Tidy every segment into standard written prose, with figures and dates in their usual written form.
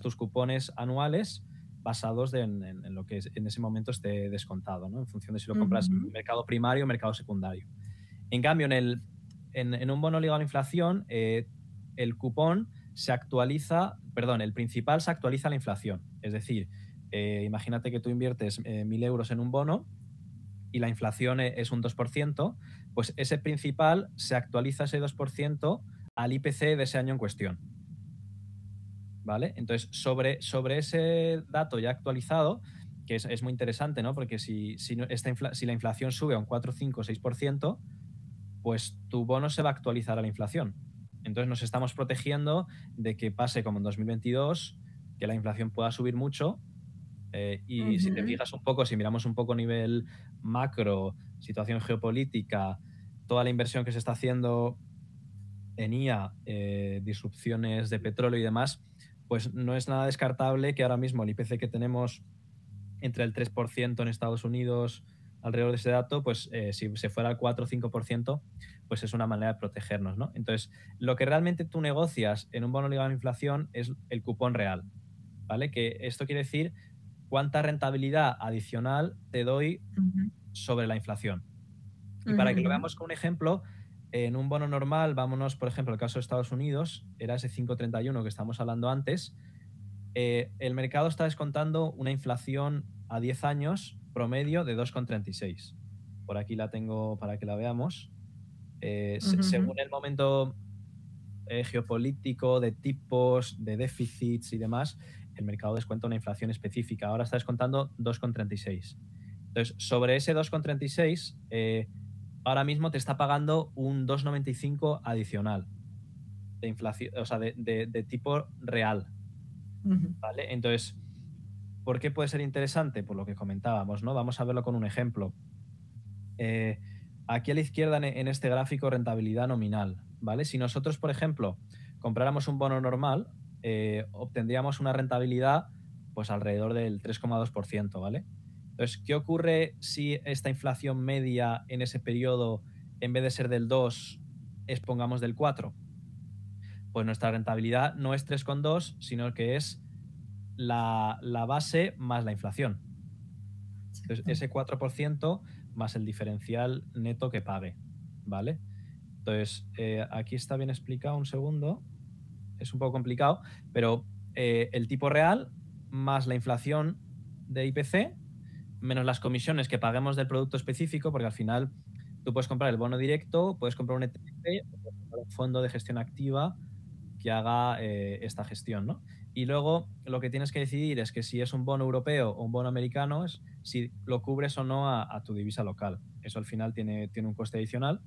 tus cupones anuales basados en lo que en ese momento esté descontado, ¿no? En función de si lo compras en mercado primario o mercado secundario. En cambio, en un bono ligado a la inflación, el cupón se actualiza, perdón, el principal se actualiza a la inflación. Es decir, imagínate que tú inviertes 1.000 euros en un bono y la inflación es un 2%, pues ese principal se actualiza ese 2% al IPC de ese año en cuestión. ¿Vale? Entonces, sobre ese dato ya actualizado, que es muy interesante, ¿no? Porque si la inflación sube a un 4, 5, 6%, pues tu bono se va a actualizar a la inflación. Entonces nos estamos protegiendo de que pase como en 2022, que la inflación pueda subir mucho. Y si te fijas un poco, si miramos un poco a nivel macro, situación geopolítica, toda la inversión que se está haciendo en IA, disrupciones de petróleo y demás, pues no es nada descartable que ahora mismo el IPC que tenemos entre el 3% en Estados Unidos, alrededor de ese dato, pues si se fuera al 4 o 5%, pues es una manera de protegernos, ¿no? Entonces, lo que realmente tú negocias en un bono ligado a la inflación es el cupón real, ¿vale? Que esto quiere decir cuánta rentabilidad adicional te doy sobre la inflación. Y para que lo veamos con un ejemplo, en un bono normal, vámonos, por ejemplo, el caso de Estados Unidos, era ese 5,31 que estábamos hablando antes, el mercado está descontando una inflación a 10 años promedio de 2,36. Por aquí la tengo para que la veamos. Según el momento geopolítico, de tipos, de déficits y demás, el mercado descuenta una inflación específica. Ahora está descontando 2,36. Entonces, sobre ese 2,36, ahora mismo te está pagando un 2,95 adicional de inflación, o sea, de tipo real. ¿Vale? Entonces, ¿por qué puede ser interesante? Por lo que comentábamos, ¿no? Vamos a verlo con un ejemplo. Aquí a la izquierda en este gráfico, rentabilidad nominal, ¿vale? Si nosotros, por ejemplo, compráramos un bono normal, obtendríamos una rentabilidad pues alrededor del 3,2%, ¿vale? Entonces, ¿qué ocurre si esta inflación media en ese periodo, en vez de ser del 2, es, pongamos, del 4? Pues nuestra rentabilidad no es 3,2, sino que es la base más la inflación. Entonces, ese 4% más el diferencial neto que pague, ¿vale? Entonces, aquí está bien explicado, un segundo. Es un poco complicado, pero el tipo real más la inflación de IPC menos las comisiones que paguemos del producto específico, porque al final tú puedes comprar el bono directo, puedes comprar un ETF o puedes comprar un fondo de gestión activa que haga esta gestión, ¿no? Y luego lo que tienes que decidir es que si es un bono europeo o un bono americano, es si lo cubres o no a tu divisa local. Eso al final tiene un coste adicional.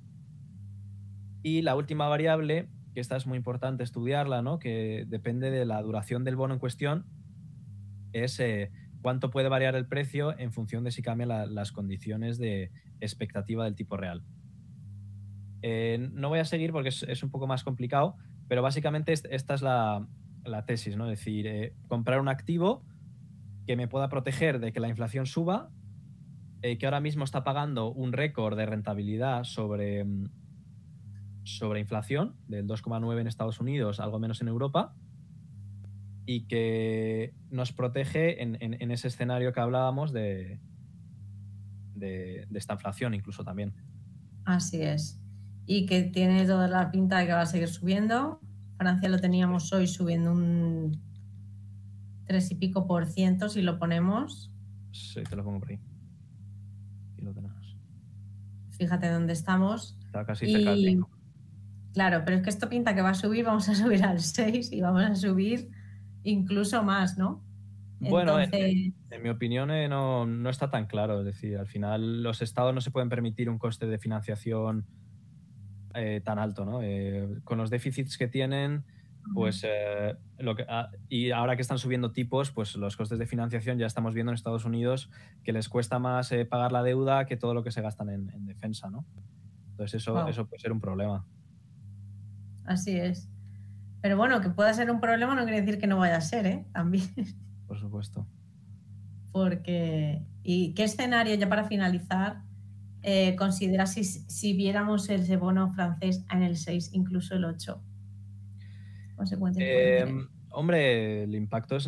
Y la última variable, que esta es muy importante estudiarla, ¿no? Que depende de la duración del bono en cuestión, es cuánto puede variar el precio en función de si cambian las condiciones de expectativa del tipo real. No voy a seguir porque es un poco más complicado, pero básicamente esta es la tesis, ¿no? Es decir, comprar un activo que me pueda proteger de que la inflación suba, que ahora mismo está pagando un récord de rentabilidad sobre inflación del 2,9 en Estados Unidos, algo menos en Europa, y que nos protege en ese escenario que hablábamos de esta inflación incluso también. Así es. Y que tiene toda la pinta de que va a seguir subiendo. Francia lo teníamos hoy subiendo un 3 y pico % si lo ponemos. Sí, te lo pongo por ahí. Aquí lo tenemos. Fíjate dónde estamos. Está casi cerca del 5. Claro, pero es que esto pinta que va a subir, vamos a subir al 6 y vamos a subir incluso más, ¿no? Bueno, Entonces, en mi opinión no está tan claro. Es decir, al final los estados no se pueden permitir un coste de financiación tan alto, ¿no? Con los déficits que tienen, pues y ahora que están subiendo tipos, pues los costes de financiación ya estamos viendo en Estados Unidos que les cuesta más pagar la deuda que todo lo que se gastan en defensa, ¿no? Entonces eso puede ser un problema. Así es. Pero bueno, que pueda ser un problema no quiere decir que no vaya a ser, ¿eh? También. Por supuesto. Porque, ¿y qué escenario, ya para finalizar, consideras si viéramos ese bono francés en el 6, incluso el 8? Consecuencias que puede tener. Hombre, el impacto es